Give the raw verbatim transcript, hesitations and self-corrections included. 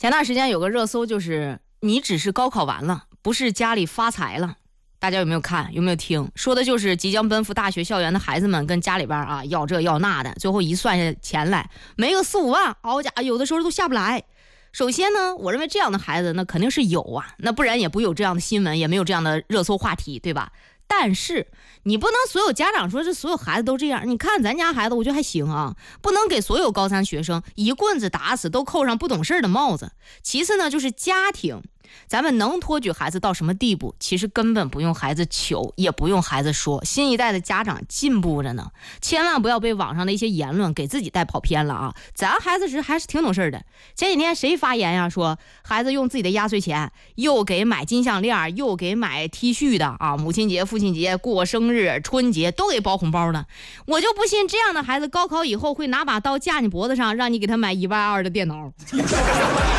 前段时间有个热搜，就是你只是高考完了，不是家里发财了。大家有没有看？有没有听？说的就是即将奔赴大学校园的孩子们跟家里边啊要这要那的，最后一算下钱来，没个四五万，好家伙，有的时候都下不来。首先呢，我认为这样的孩子那肯定是有啊，那不然也不有这样的新闻，也没有这样的热搜话题，对吧？但是你不能所有家长说这所有孩子都这样，你看咱家孩子我觉得还行啊，不能给所有高三学生一棍子打死，都扣上不懂事的帽子。其次呢，就是家庭，咱们能托举孩子到什么地步，其实根本不用孩子求，也不用孩子说，新一代的家长进步着呢，千万不要被网上的一些言论给自己带跑偏了啊！咱孩子时还是挺懂事的。前几天谁发言呀、啊，说孩子用自己的压岁钱又给买金项链，又给买 T 恤的啊，母亲节、父亲节、过生日、春节都给包红包的。我就不信这样的孩子高考以后会拿把刀架你脖子上，让你给他买一万二的电脑。